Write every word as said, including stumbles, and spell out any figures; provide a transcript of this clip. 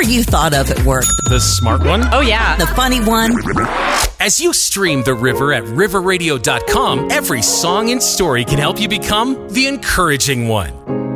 you thought of at work. The smart one? Oh, yeah. The funny one. As you stream The River at river radio dot com, every song and story can help you become the encouraging one.